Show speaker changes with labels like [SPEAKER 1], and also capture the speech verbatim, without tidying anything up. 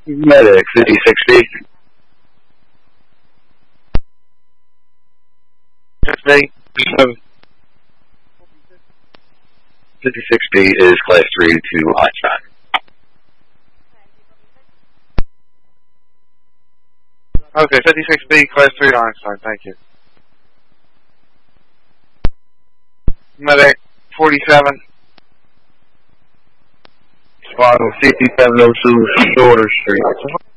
[SPEAKER 1] Medic, fifty-six B. fifty-six B is class three to Einstein.
[SPEAKER 2] Okay, fifty-six B, class three to Einstein, thank you. Medic, forty-seven.
[SPEAKER 1] Squad sixty-seven oh two, Shorter Street.